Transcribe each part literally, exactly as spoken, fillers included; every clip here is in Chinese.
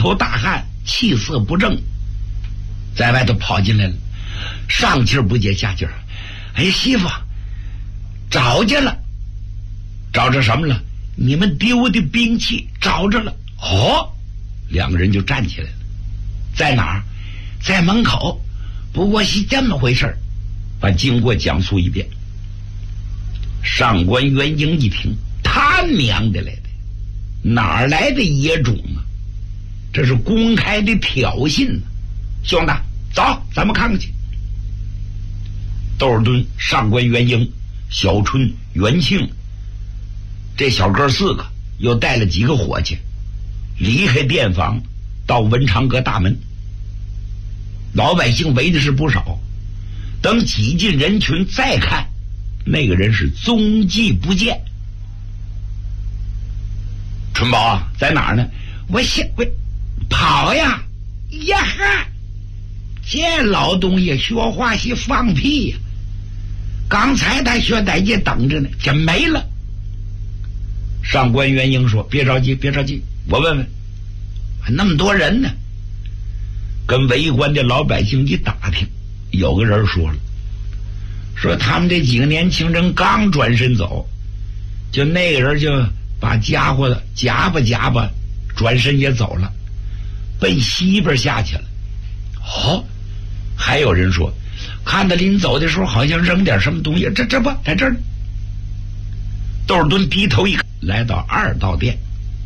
头大汗，气色不正，在外头跑进来了，上气不接下气儿。哎，媳妇，找见了，找着什么了？你们丢的兵器找着了。哦，两个人就站起来了。在哪儿？在门口。不过是这么回事儿，把经过讲述一遍。上官元英一听，他娘的来的，哪儿来的野种啊？这是公开的挑衅啊！兄弟，走，咱们看看去。窦尔敦、上官元英、小春、元庆，这小哥四个又带了几个伙计，离开店房，到文昌阁大门。老百姓围的是不少，等挤进人群再看，那个人是踪迹不见。春宝啊，在哪儿呢？我先我跑呀！呀哈，这老东西学话是放屁呀！刚才他学在这等着呢，这没了。上官元英说：“别着急，别着急，我问问，那么多人呢？”跟围观的老百姓一打听，有个人说了，说他们这几个年轻人刚转身走，就那个人就把家伙的夹吧夹吧，转身也走了，奔西边下去了。哦，还有人说，看他临走的时候好像扔点什么东西，这这不在这儿呢。窦尔敦低头一看，来到二道店。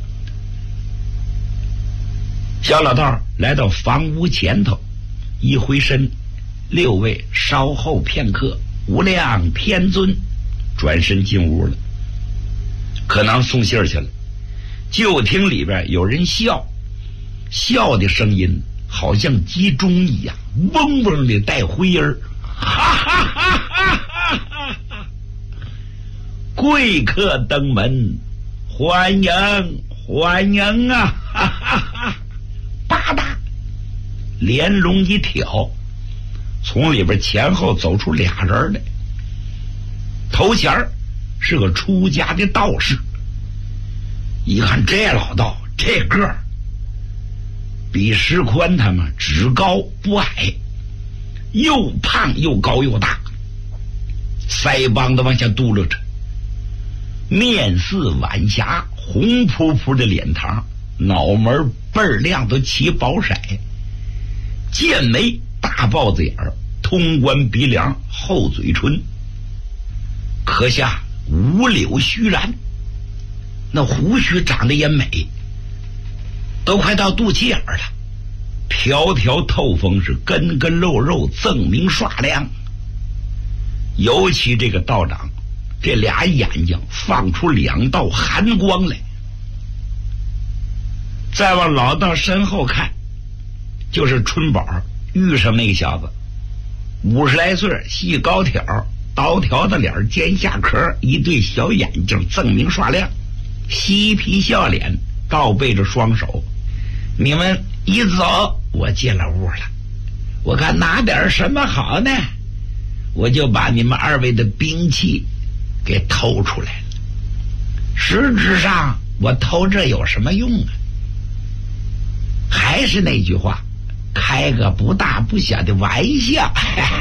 小老道来到房屋前头，一回身，六位稍后片刻，无量天尊，转身进屋了，可能送信儿去了。就听里边有人笑，笑的声音好像鸡中一样，嗡嗡的带灰儿，哈哈哈哈哈哈！贵客登门，欢迎欢迎啊！哈哈哈！吧嗒，连笼一挑，从里边前后走出俩人来。头前是个出家的道士，一看这老道这个儿比石宽他们只高不矮，又胖又高又大，腮帮子往下嘟噜着，面似晚霞，红扑扑的脸膛，脑门倍儿亮，都起宝色，剑眉大豹子眼儿，通关鼻梁，厚嘴唇，可下五柳须髯，那胡须长得也美，都快到肚脐眼儿了，条条透风，是根根肉肉，锃明刷亮。尤其这个道长，这俩眼睛放出两道寒光来。再往老道身后看，就是春宝遇上那个小子，五十来岁，细高挑，刀条的脸，尖下壳，一对小眼睛锃明刷亮，嬉皮笑脸，倒背着双手。你们一走，我进了屋了，我看拿点什么好呢，我就把你们二位的兵器给偷出来了。实质上我偷这有什么用啊？还是那句话，开个不大不小的玩笑。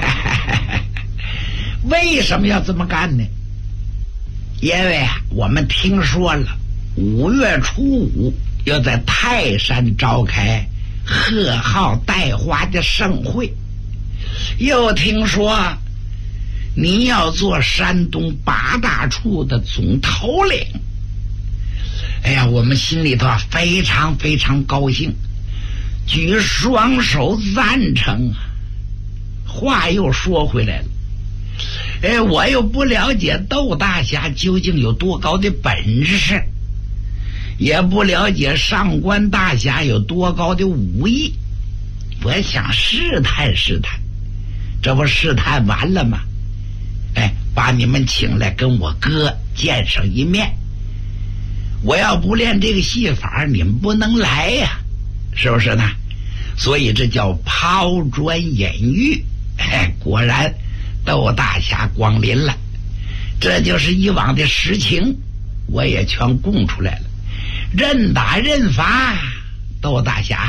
为什么要这么干呢？因为啊，我们听说了五月初五要在泰山召开贺号带花的盛会，又听说你要做山东八大处的总头领。哎呀，我们心里头非常非常高兴，举双手赞成啊！话又说回来了，哎，我又不了解窦大侠究竟有多高的本事，也不了解上官大侠有多高的武艺，我想试探试探，这不试探完了吗？哎，把你们请来跟我哥见上一面。我要不练这个戏法，你们不能来呀，是不是呢？所以这叫抛砖引玉。哎，果然窦大侠光临了，这就是以往的实情，我也全供出来了。认打认罚，窦大侠